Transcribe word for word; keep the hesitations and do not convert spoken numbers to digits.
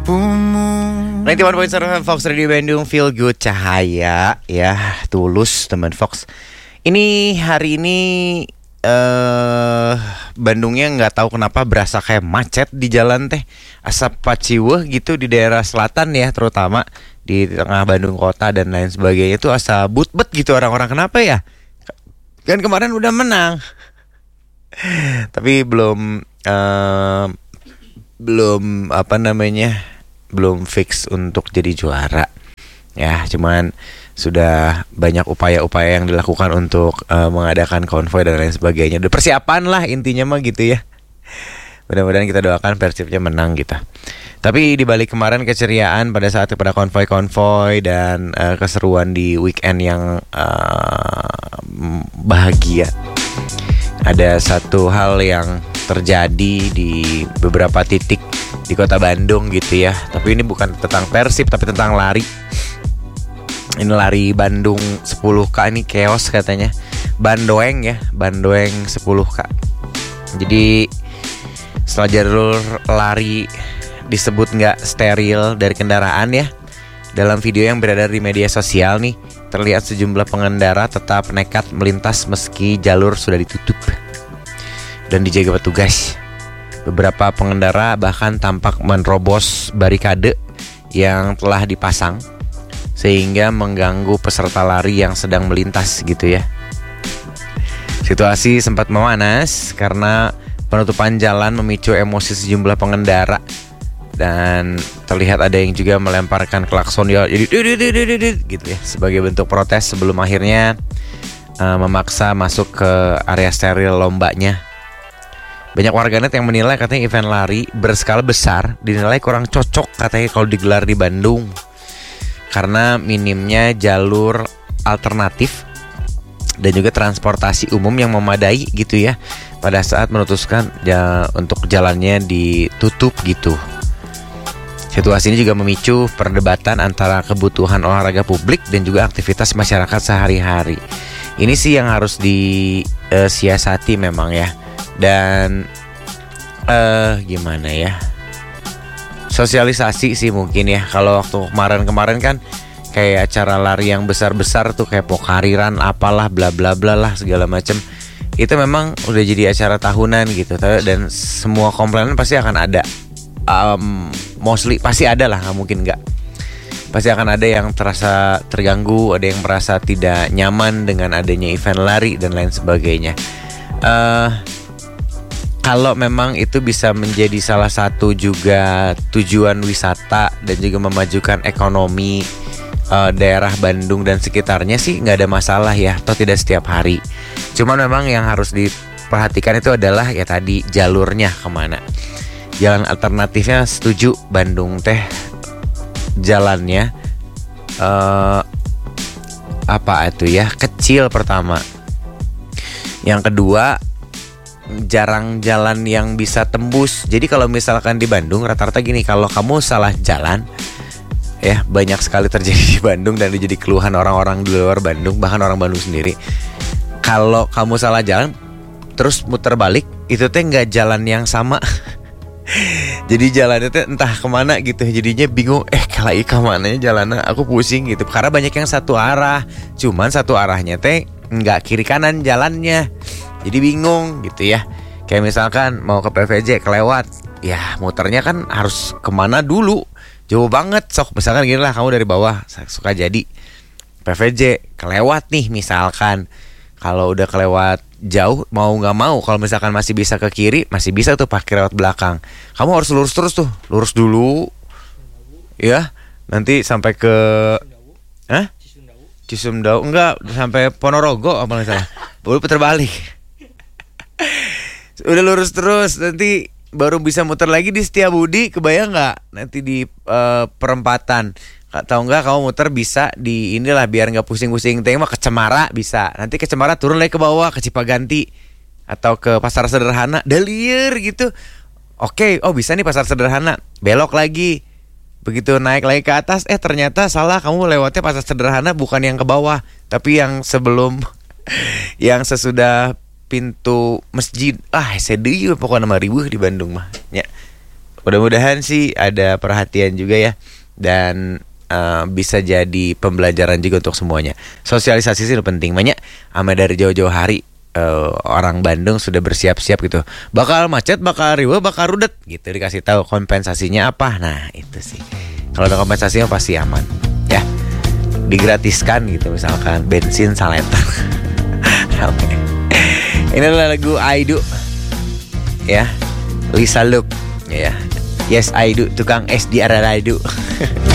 semampumu. sembilan puluh satu koma tujuh Fox Radio Bandung, Feel Good Cahaya. Ya, tulus teman Fox. Ini hari ini uh, Bandungnya nggak tahu kenapa berasa kayak macet di jalan teh. Asap paciweuh gitu di daerah selatan ya, terutama di tengah Bandung kota dan lain sebagainya. Itu asa but-but gitu orang-orang. Kenapa ya? Kan kemarin udah menang. Tapi belum uh, belum apa namanya? belum fix untuk jadi juara. Ya, cuman sudah banyak upaya-upaya yang dilakukan untuk uh, mengadakan konvoy dan lain sebagainya. Udah persiapan lah intinya mah gitu ya. Mudah-mudahan kita doakan Persibnya menang kita. Tapi di balik kemarin keceriaan pada saat pada konvoy-konvoy dan uh, keseruan di weekend yang uh, bahagia, ada satu hal yang terjadi di beberapa titik di kota Bandung gitu ya. Tapi ini bukan tentang Persib, tapi tentang lari. Ini lari Bandung sepuluh K, ini chaos katanya. Bandoeng ya, Bandoeng sepuluh K. Jadi setelah jalur lari disebut nggak steril dari kendaraan ya, dalam video yang beredar di media sosial nih, terlihat sejumlah pengendara tetap nekat melintas meski jalur sudah ditutup dan dijaga petugas. Beberapa pengendara bahkan tampak menerobos barikade yang telah dipasang sehingga mengganggu peserta lari yang sedang melintas gitu ya. Situasi sempat memanas karena penutupan jalan memicu emosi sejumlah pengendara dan terlihat ada yang juga melemparkan klakson ya, jadi gitu ya, sebagai bentuk protes sebelum akhirnya uh, memaksa masuk ke area steril lombanya. Banyak warganet yang menilai katanya event lari berskala besar dinilai kurang cocok katanya kalau digelar di Bandung karena minimnya jalur alternatif dan juga transportasi umum yang memadai gitu ya pada saat memutuskan ya, untuk jalannya ditutup gitu. Situasi ini juga memicu perdebatan antara kebutuhan olahraga publik dan juga aktivitas masyarakat sehari-hari. Ini sih yang harus disiasati memang ya. Dan uh, gimana ya, sosialisasi sih mungkin ya. Kalau waktu kemarin-kemarin kan kayak acara lari yang besar-besar tuh kayak Pokariran apalah bla bla bla lah segala macam. Itu memang udah jadi acara tahunan gitu. Dan semua komplainan pasti akan ada, um, mostly pasti ada lah, nggak mungkin nggak. Pasti akan ada yang terasa terganggu, ada yang merasa tidak nyaman dengan adanya event lari dan lain sebagainya. Uh, Kalau memang itu bisa menjadi salah satu juga tujuan wisata dan juga memajukan ekonomi uh, daerah Bandung dan sekitarnya sih nggak ada masalah ya, atau tidak setiap hari. Cuman memang yang harus diperhatikan itu adalah ya tadi jalurnya kemana. Jalan alternatifnya setuju, Bandung teh jalannya uh, apa itu ya, kecil pertama. Yang kedua, jarang jalan yang bisa tembus. Jadi kalau misalkan di Bandung rata-rata gini, kalau kamu salah jalan ya, banyak sekali terjadi di Bandung dan jadi keluhan orang-orang di luar Bandung, bahkan orang Bandung sendiri. Kalau kamu salah jalan terus muter balik, itu teh nggak jalan yang sama. Jadi jalannya teh entah kemana gitu. Jadinya bingung, eh kalau ika mananya jalannya, aku pusing gitu. Karena banyak yang satu arah, cuman satu arahnya teh nggak kiri kanan jalannya. Jadi bingung gitu ya. Kayak misalkan mau ke P V J kelewat, ya muternya kan harus kemana dulu, jauh banget. Sok misalkan gini lah, kamu dari bawah suka jadi P V J kelewat nih misalkan. Kalau udah kelewat jauh, mau gak mau, kalau misalkan masih bisa ke kiri, masih bisa tuh pakai lewat belakang. Kamu harus lurus terus tuh, lurus dulu ya, nanti sampai ke Hah? Cisumdawu, enggak, sampai Ponorogo apa nggak salah. Baru putar balik. Udah lurus terus, nanti baru bisa muter lagi di Setiabudi, kebayang nggak? Nanti di uh, perempatan, tahu nggak? Kamu muter bisa di inilah, biar nggak pusing-pusing. Tengok ke Cemara bisa, nanti ke Cemara turun lagi ke bawah ke Cipaganti atau ke Pasar Sederhana, Dalier gitu. Oke, oh bisa nih Pasar Sederhana, belok lagi. Begitu naik lagi ke atas, eh ternyata salah, kamu lewatnya Pasar Sederhana bukan yang ke bawah, tapi yang sebelum, yang sesudah pintu masjid. Ah, sedih pokoknya nama ribuh di Bandung mah. Ya. mudah-mudahan sih ada perhatian juga ya. Dan uh, bisa jadi pembelajaran juga untuk semuanya. Sosialisasi sih penting. Banyak ama dari jauh-jauh hari uh, orang Bandung sudah bersiap-siap gitu. Bakal macet, bakal riweuh, bakal rudet gitu, dikasih tahu kompensasinya apa. Nah, itu sih. Kalau ada kompensasinya pasti aman. Ya. Digratiskan gitu misalkan bensin saleter. Oke. Ini adalah lagu I Do. Ya. Lisa Look ya. Yes I do, tukang es di arah I do.